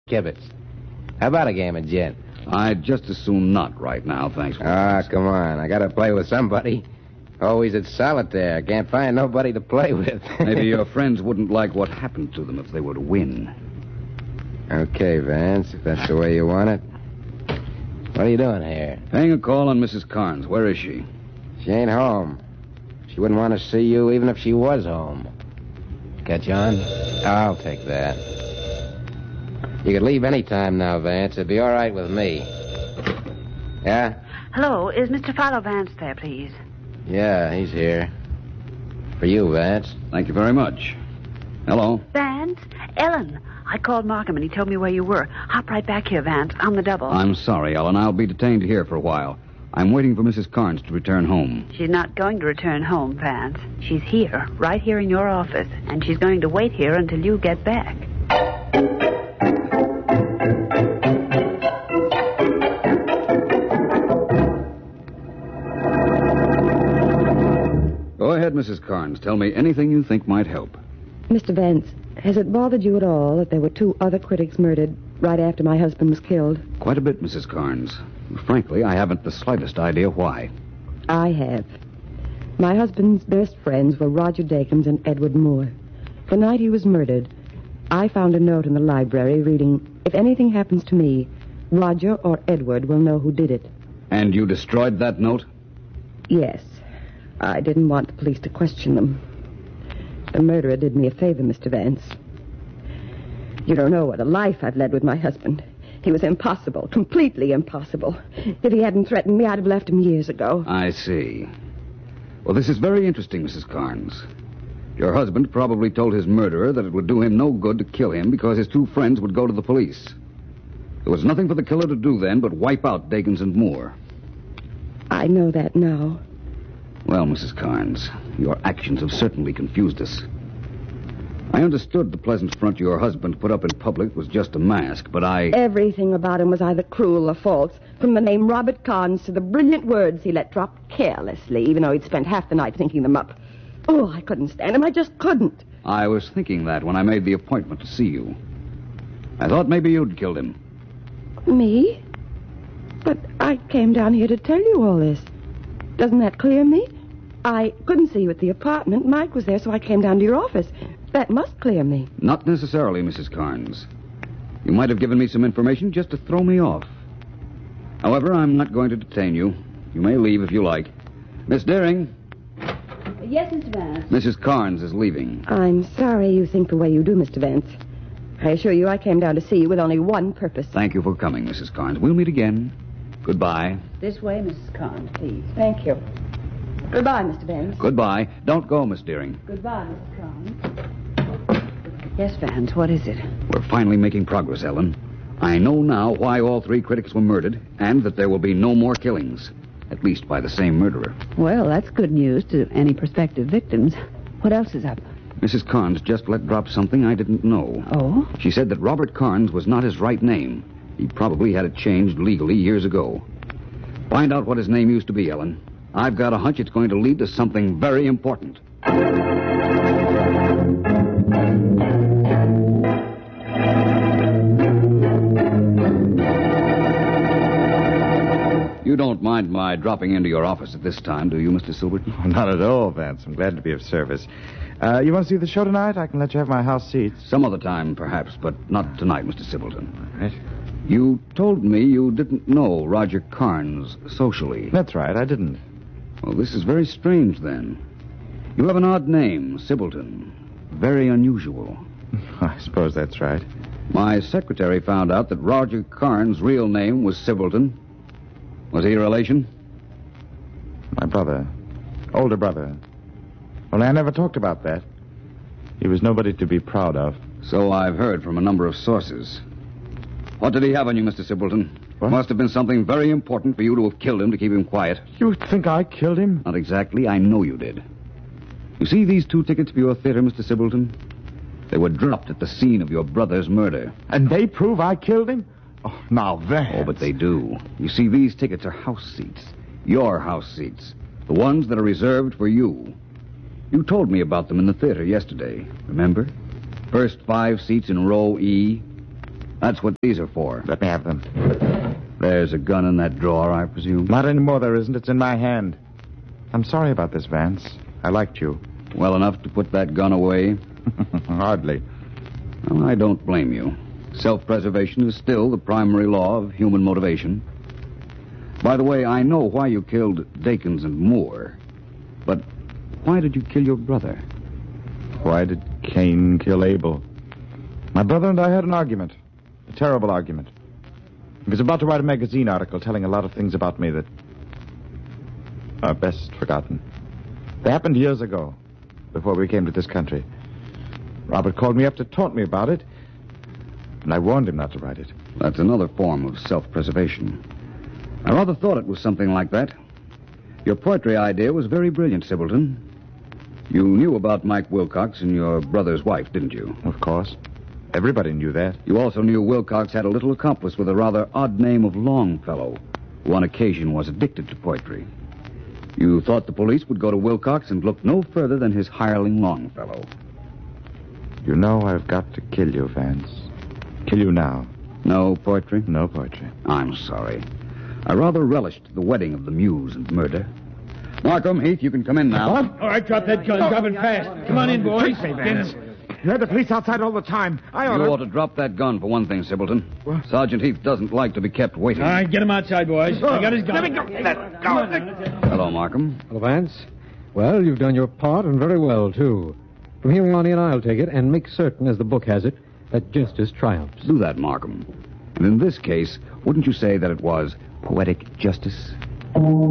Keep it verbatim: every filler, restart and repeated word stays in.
kibitz. How about a game of gin? I'd just as soon not right now, thanks. Ah, come on. I gotta play with somebody. Always at solitaire. Can't find nobody to play with. Maybe your friends wouldn't like what happened to them if they were to win. Okay, Vance, if that's the way you want it. What are you doing here? Paying a call on Missus Carnes. Where is she? She ain't home. She wouldn't want to see you even if she was home. Catch on? I'll take that. You could leave any time now, Vance. It'd be all right with me. Yeah? Hello, is Mister Philo Vance there, please? Yeah, he's here. For you, Vance. Thank you very much. Hello. Vance? Ellen. I called Markham and he told me where you were. Hop right back here, Vance, on the double. I'm sorry, Ellen. I'll be detained here for a while. I'm waiting for Missus Carnes to return home. She's not going to return home, Vance. She's here, right here in your office, and she's going to wait here until you get back. Go ahead, Missus Carnes. Tell me anything you think might help. Mister Vance, has it bothered you at all that there were two other critics murdered right after my husband was killed? Quite a bit, Missus Carnes. Frankly, I haven't the slightest idea why. I have. My husband's best friends were Roger Dakins and Edward Moore. The night he was murdered, I found a note in the library reading, "If anything happens to me, Roger or Edward will know who did it." And you destroyed that note? Yes. I didn't want the police to question them. The murderer did me a favor, Mister Vance. You don't know what a life I've led with my husband. He was impossible, completely impossible. If he hadn't threatened me, I'd have left him years ago. I see. Well, this is very interesting, Missus Carnes. Your husband probably told his murderer that it would do him no good to kill him because his two friends would go to the police. There was nothing for the killer to do then but wipe out Dakins and Moore. I know that now. Well, Missus Carnes, your actions have certainly confused us. I understood the pleasant front your husband put up in public was just a mask, but I... Everything about him was either cruel or false, from the name Robert Carnes to the brilliant words he let drop carelessly, even though he'd spent half the night thinking them up. Oh, I couldn't stand him. I just couldn't. I was thinking that when I made the appointment to see you. I thought maybe you'd killed him. Me? But I came down here to tell you all this. Doesn't that clear me? I couldn't see you at the apartment. Mike was there, so I came down to your office. That must clear me. Not necessarily, Missus Carnes. You might have given me some information just to throw me off. However, I'm not going to detain you. You may leave if you like. Miss Deering. Yes, Mister Vance. Missus Carnes is leaving. I'm sorry you think the way you do, Mister Vance. I assure you I came down to see you with only one purpose. Thank you for coming, Missus Carnes. We'll meet again. Goodbye. This way, Missus Carnes, please. Thank you. Goodbye, Mister Vance. Goodbye. Don't go, Miss Deering. Goodbye, Missus Carnes. Yes, Vance, what is it? We're finally making progress, Ellen. I know now why all three critics were murdered, and that there will be no more killings. At least by the same murderer. Well, that's good news to any prospective victims. What else is up? Missus Carnes just let drop something I didn't know. Oh? She said that Robert Carnes was not his right name. He probably had it changed legally years ago. Find out what his name used to be, Ellen. I've got a hunch it's going to lead to something very important. You don't mind my dropping into your office at this time, do you, Mister Silverton? Oh, not at all, Vance. I'm glad to be of service. Uh, you want to see the show tonight? I can let you have my house seats. Some other time, perhaps, but not tonight, Mister Sibleton. All right. You told me you didn't know Roger Carnes socially. That's right, I didn't. Well, this is very strange, then. You have an odd name, Sibleton. Very unusual. I suppose that's right. My secretary found out that Roger Carnes' real name was Sibleton. Was he a relation? My brother. Older brother. Well, I never talked about that. He was nobody to be proud of. So I've heard from a number of sources. What did he have on you, Mister Sibleton? What? Must have been something very important for you to have killed him to keep him quiet. You think I killed him? Not exactly. I know you did. You see these two tickets for your theater, Mister Sibleton? They were dropped at the scene of your brother's murder. And they prove I killed him? Oh, now Vance. Oh, but they do. You see, these tickets are house seats. Your house seats. The ones that are reserved for you. You told me about them in the theater yesterday, remember? First five seats in row E. That's what these are for. Let me have them. There's a gun in that drawer, I presume. Not anymore, there isn't. It's in my hand. I'm sorry about this, Vance. I liked you. Well enough to put that gun away? Hardly. Well, I don't blame you. Self-preservation is still the primary law of human motivation. By the way, I know why you killed Dakins and Moore. But why did you kill your brother? Why did Cain kill Abel? My brother and I had an argument. A terrible argument. He was about to write a magazine article telling a lot of things about me that are best forgotten. They happened years ago, before we came to this country. Robert called me up to taunt me about it, and I warned him not to write it. That's another form of self-preservation. I rather thought it was something like that. Your poetry idea was very brilliant, Sibbleton. You knew about Mike Wilcox and your brother's wife, didn't you? Of course. Everybody knew that. You also knew Wilcox had a little accomplice with a rather odd name of Longfellow, who on occasion was addicted to poetry. You thought the police would go to Wilcox and look no further than his hireling Longfellow. You know I've got to kill you, Vance. Kill you now. No poetry? No poetry. I'm sorry. I rather relished the wedding of the muse and murder. Markham, Heath, you can come in now. What? All right, drop that gun. Drop it fast. Come on in, boys. Take me, Vance. You had the police outside all the time. I ought You to... ought to drop that gun, for one thing, Sibbleton. What? Sergeant Heath doesn't like to be kept waiting. All right, get him outside, boys. I got his gun. Let me go. Let go. Hello, Markham. Well, Vance, well, you've done your part, and very well, too. From here on in, I'll take it and make certain, as the book has it, that justice triumphs. Do that, Markham. And in this case, wouldn't you say that it was poetic justice?